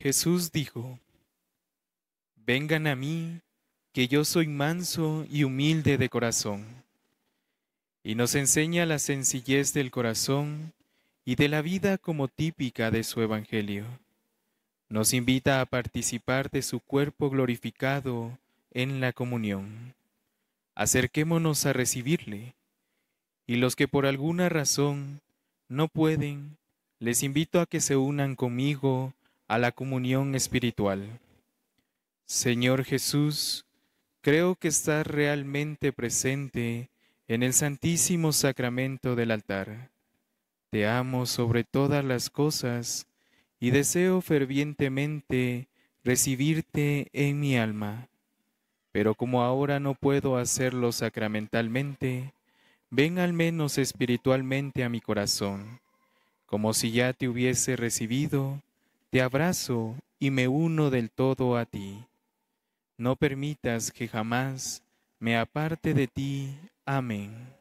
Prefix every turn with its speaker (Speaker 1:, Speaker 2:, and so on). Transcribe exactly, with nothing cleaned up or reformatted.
Speaker 1: Jesús dijo: Vengan a mí, que yo soy manso y humilde de corazón. Y nos enseña la sencillez del corazón y de la vida como típica de su Evangelio. Nos invita a participar de su cuerpo glorificado en la comunión. Acerquémonos a recibirle, y los que por alguna razón no pueden, les invito a que se unan conmigo a la comunión espiritual. Señor Jesús, creo que estás realmente presente en el Santísimo Sacramento del altar. Te amo sobre todas las cosas y deseo fervientemente recibirte en mi alma. Pero como ahora no puedo hacerlo sacramentalmente, ven al menos espiritualmente a mi corazón. Como si ya te hubiese recibido, te abrazo y me uno del todo a ti. No permitas que jamás me aparte de ti. Amén.